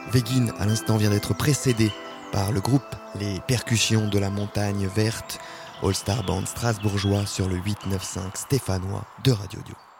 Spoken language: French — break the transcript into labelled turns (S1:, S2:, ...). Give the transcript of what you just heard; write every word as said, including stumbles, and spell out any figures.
S1: Végin, à l'instant, vient d'être précédé par le groupe Les Percussions de la Montagne Verte, All-Star Band strasbourgeois sur le huit neuf cinq stéphanois de Radio Dio.